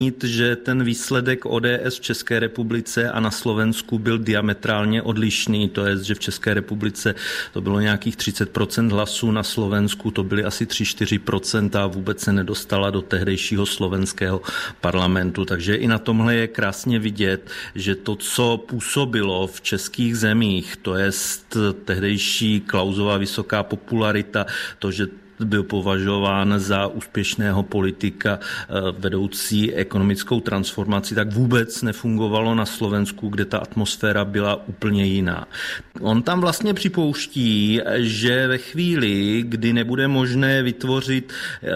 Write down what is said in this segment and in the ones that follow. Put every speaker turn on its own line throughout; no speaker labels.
že ten výsledek ODS v České republice a na Slovensku byl diametrálně odlišný. To je, že v České republice to bylo nějakých 30% hlasů, na Slovensku to byly asi 3-4% a vůbec se nedostala do tehdejšího slovenského parlamentu. Takže i na tomhle je krásně vidět, že to, co působilo v českých zemích, to je tehdejší Klausova vysoká popularita, to, že byl považován za úspěšného politika vedoucí ekonomickou transformaci, tak vůbec nefungovalo na Slovensku, kde ta atmosféra byla úplně jiná. On tam vlastně připouští, že ve chvíli, kdy nebude možné vytvořit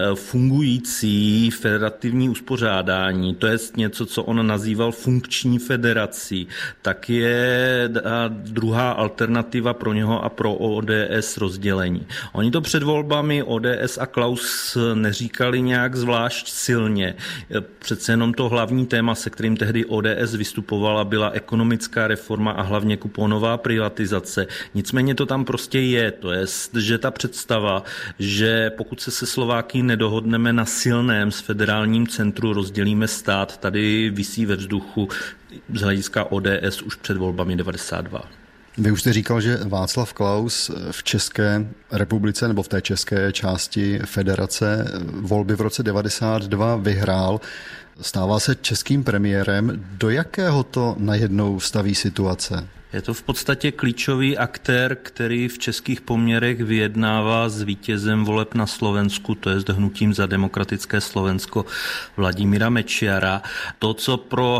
fungující federativní uspořádání, to je něco, co on nazýval funkční federací, tak je druhá alternativa pro něho a pro ODS rozdělení. Oni to před volbami ODS a Klaus neříkali nějak zvlášť silně. Přece jenom to hlavní téma, se kterým tehdy ODS vystupovala, byla ekonomická reforma a hlavně kuponová privatizace. Nicméně to tam prostě je. To je, že ta představa, že pokud se Slováky nedohodneme na silném s federálním centru, rozdělíme stát, tady visí ve vzduchu z hlediska ODS už před volbami 92.
Vy už jste říkal, že Václav Klaus v České republice nebo v té české části federace volby v roce 92 vyhrál. Stává se českým premiérem. Do jakého to najednou staví situace?
Je to v podstatě klíčový aktér, který v českých poměrech vyjednává s vítězem voleb na Slovensku, to je s hnutím Za demokratické Slovensko Vladimíra Mečiara. To, co pro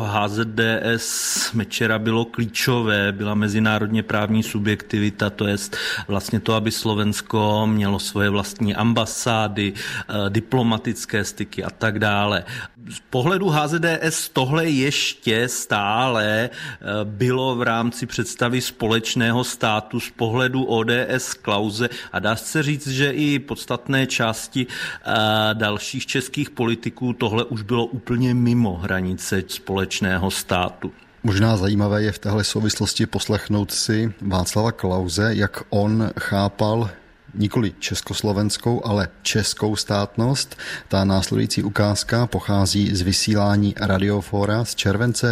HZDS Mečiara bylo klíčové, byla mezinárodně právní subjektivita, to je vlastně to, aby Slovensko mělo svoje vlastní ambasády, diplomatické styky a tak dále. Z pohledu HZDS tohle ještě stále bylo v rámci představy společného státu, z pohledu ODS Klause a dá se říct, že i podstatné části dalších českých politiků tohle už bylo úplně mimo hranice společného státu.
Možná zajímavé je v téhle souvislosti poslechnout si Václava Klause, jak on chápal nikoli československou, ale českou státnost. Ta následující ukázka pochází z vysílání Radiofóra z července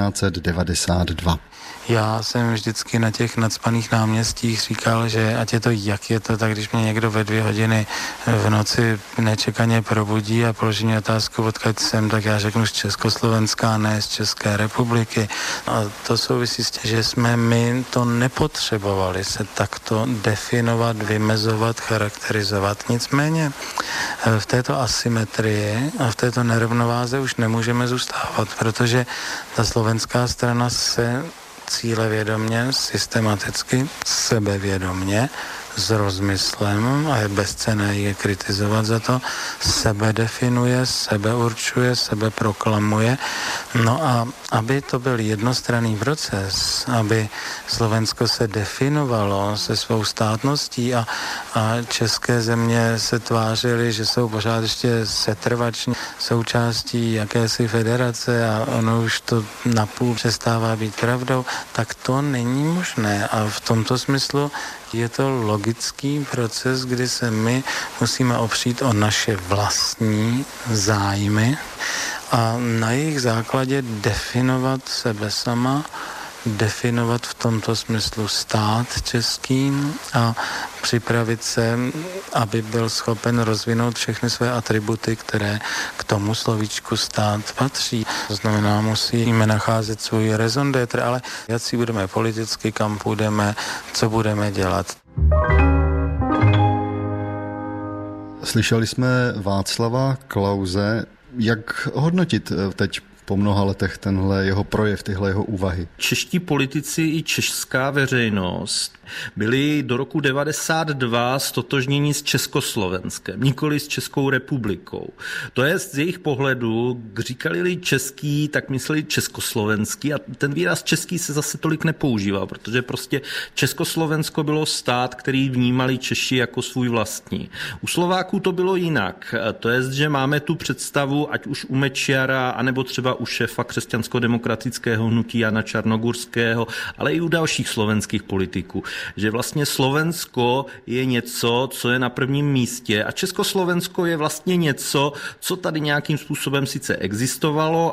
1992.
Já jsem vždycky na těch nacpaných náměstích říkal, že ať je to jak je to, tak když mě někdo ve 2 hodiny v noci nečekaně probudí a položí mi otázku, odkud jsem, tak já řeknu z Československa, ne z České republiky. A to souvisí s tím, že jsme my to nepotřebovali se takto definovat, vymezovat, charakterizovat. Nicméně v této asymetrii a v této nerovnováze už nemůžeme zůstávat, protože ta slovenská strana se cílevědomě, systematicky, sebevědomě, s rozmyslem, a je bezcenné je kritizovat za to, sebe definuje, sebe určuje, sebe proklamuje. No a aby to byl jednostranný proces, aby Slovensko se definovalo se svou státností a české země se tvářily, že jsou pořád ještě setrvační součástí jakési federace a ono už to napůl přestává být pravdou, tak to není možné. A v tomto smyslu je to logický proces, kdy se my musíme opřít o naše vlastní zájmy a na jejich základě definovat sebe sama, definovat v tomto smyslu stát český a připravit se, aby byl schopen rozvinout všechny své atributy, které k tomu slovíčku stát patří. To znamená, musíme nacházet svůj raison d'être, ale jak si budeme politicky, kam půjdeme, co budeme dělat.
Slyšeli jsme Václava Klause. Jak hodnotit teď po mnoha letech tenhle jeho projev, tyhle jeho úvahy?
Čeští politici i česká veřejnost byli do roku 92 stotožněni s Československem, nikoli s Českou republikou. To je z jejich pohledu, říkali-li český, tak mysleli československý a ten výraz český se zase tolik nepoužíval, protože prostě Československo bylo stát, který vnímali Češi jako svůj vlastní. U Slováků to bylo jinak. To je, že máme tu představu, ať už u Mečiara, anebo třeba u šéfa křesťansko-demokratického hnutí Jana Čarnogurského, ale i u dalších slovenských politiků, že vlastně Slovensko je něco, co je na prvním místě a Československo je vlastně něco, co tady nějakým způsobem sice existovalo,